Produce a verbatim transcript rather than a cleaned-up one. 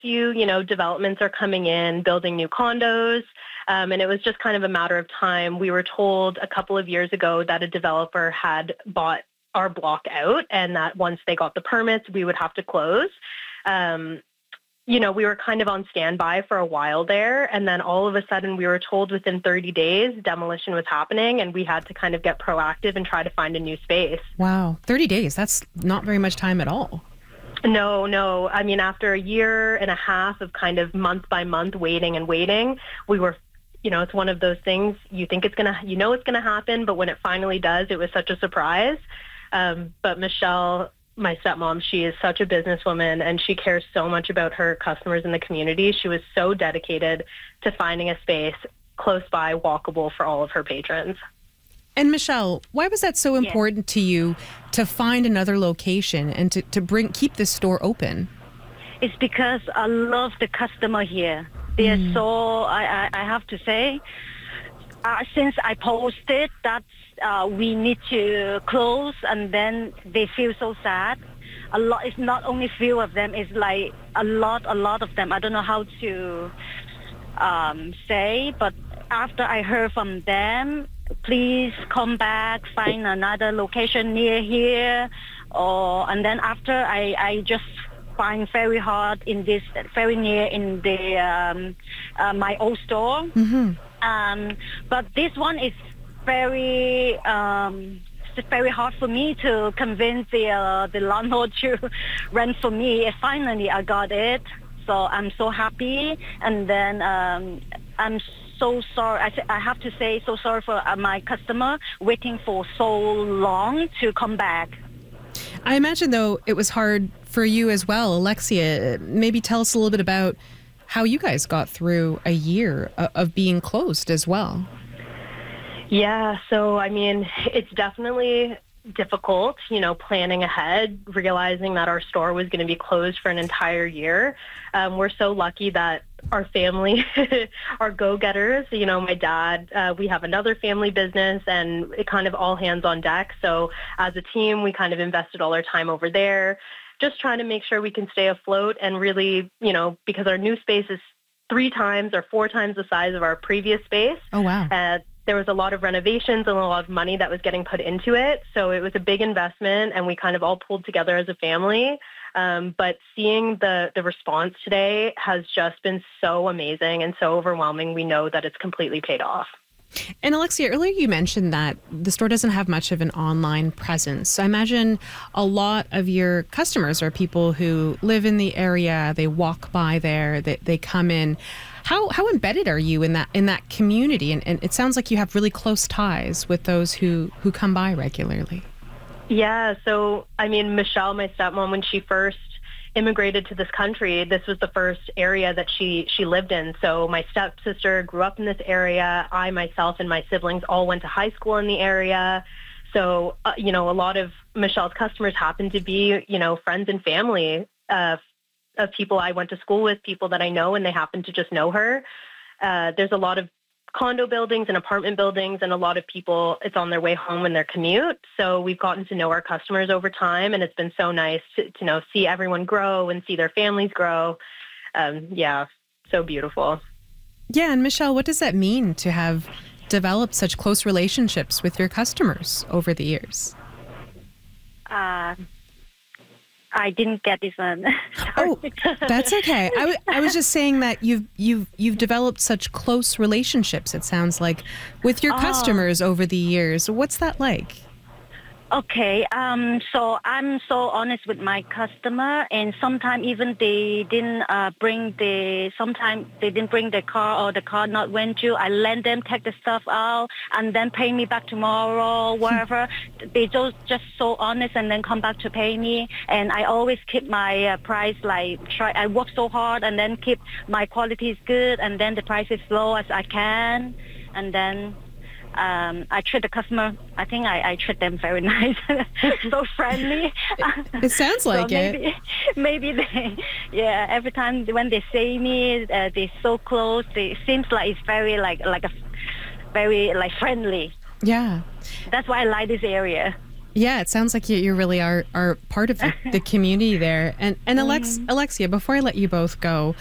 few, you know, developments are coming in, building new condos. Um, and it was just kind of a matter of time. We were told a couple of years ago that a developer had bought our block out and that once they got the permits, we would have to close. Um, you know, we were kind of on standby for a while there. And then all of a sudden we were told within thirty days demolition was happening and we had to kind of get proactive and try to find a new space. Wow. thirty days. That's not very much time at all. No, no. I mean, after a year and a half of kind of month by month waiting and waiting, we were, you know, it's one of those things you think it's going to, you know, it's going to happen. But when it finally does, it was such a surprise. Um, but Michelle, my stepmom, she is such a businesswoman and she cares so much about her customers in the community. She was so dedicated to finding a space close by, walkable for all of her patrons. And Michelle, why was that so important yeah. to you to find another location and to, to bring keep this store open? It's because I love the customer here. They're mm. so, I, I, I have to say, uh, since I posted that uh, we need to close and then they feel so sad. A lot, it's not only few of them, it's like a lot, a lot of them. I don't know how to um, say, but after I heard from them, please come back, find another location near here. Or, and then after I, I just find very hard in this, very near in the um, uh, my old store. Mm-hmm. Um, but this one is very, um, it's very hard for me to convince the uh, the landlord to rent for me. And finally, I got it. So I'm so happy. And then um, I'm so sorry. I, I have to say so sorry for uh, my customer waiting for so long to come back. I imagine, though, it was hard for you as well. Alexia, maybe tell us a little bit about how you guys got through a year of being closed as well. Yeah, so, I mean, it's definitely difficult, you know, planning ahead, realizing that our store was going to be closed for an entire year. Um, we're so lucky that our family are go-getters. You know, my dad, uh, we have another family business and it kind of all hands on deck. So as a team, we kind of invested all our time over there, just trying to make sure we can stay afloat and really, you know, because our new space is three times or four times the size of our previous space. Oh, wow. Uh, there was a lot of renovations and a lot of money that was getting put into it. So it was a big investment and we kind of all pulled together as a family. Um, but seeing the, the response today has just been so amazing and so overwhelming. We know that it's completely paid off. And Alexia, earlier you mentioned that the store doesn't have much of an online presence. So I imagine a lot of your customers are people who live in the area, they walk by there, they, they come in. How how embedded are you in that in that community? And, and it sounds like you have really close ties with those who, who come by regularly. Yeah, so, I mean, Michelle, my stepmom, when she first immigrated to this country, this was the first area that she, she lived in. So my stepsister grew up in this area. I, myself, and my siblings all went to high school in the area. So, uh, you know, a lot of Michelle's customers happen to be, you know, friends and family uh, of people I went to school with, people that I know, and they happen to just know her. Uh, there's a lot of condo buildings and apartment buildings, and a lot of people, it's on their way home in their commute. So we've gotten to know our customers over time, and it's been so nice to, to you know, see everyone grow and see their families grow. Um, yeah, so beautiful. Yeah, and Michelle, what does that mean to have developed such close relationships with your customers over the years? Uh, I didn't get this one. Oh, that's okay. I, w- I was just saying that you've you've you've developed such close relationships, it sounds like, with your oh. customers over the years. What's that like? Okay, um, so I'm so honest with my customer, and sometimes even they didn't uh, bring the, sometimes they didn't bring the car or the car not went to. I let them take the stuff out and then pay me back tomorrow, whatever. They just just so honest and then come back to pay me. And I always keep my uh, price like try. I work so hard and then keep my quality is good, and then the price is low as I can, and then. Um, I treat the customer, I think I, I treat them very nice, so friendly. It, it sounds like so maybe, it. Maybe they, yeah, every time when they see me, uh, they're so close. They, it seems like it's very like, like a, very like friendly. Yeah. That's why I like this area. Yeah, it sounds like you, you really are, are part of the, the community there. And and Alex, Alexia, before I let you both go,